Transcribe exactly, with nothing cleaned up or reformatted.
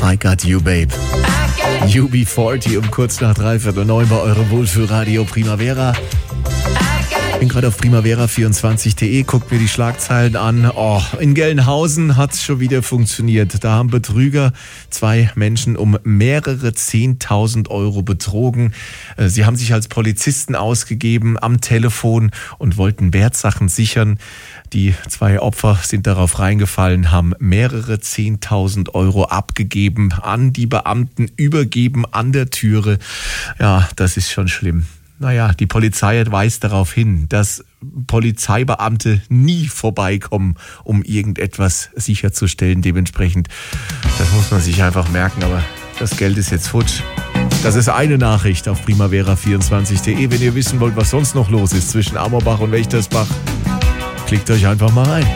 I Got You, Babe. U B vierzig um kurz nach dreiviertel neun bei eurem Wohlfühlradio Primavera. Ich bin gerade auf primavera vierundzwanzig punkt de, guckt mir die Schlagzeilen an. Oh, in Gelnhausen hat es schon wieder funktioniert. Da haben Betrüger zwei Menschen um mehrere zehntausend Euro betrogen. Sie haben sich als Polizisten ausgegeben am Telefon und wollten Wertsachen sichern. Die zwei Opfer sind darauf reingefallen, haben mehrere zehntausend Euro abgegeben, an die Beamten übergeben an der Türe. Ja, das ist schon schlimm. Naja, die Polizei weist darauf hin, dass Polizeibeamte nie vorbeikommen, um irgendetwas sicherzustellen. Dementsprechend, das muss man sich einfach merken, aber das Geld ist jetzt futsch. Das ist eine Nachricht auf primavera vierundzwanzig punkt de. Wenn ihr wissen wollt, was sonst noch los ist zwischen Amorbach und Wächtersbach, klickt euch einfach mal rein.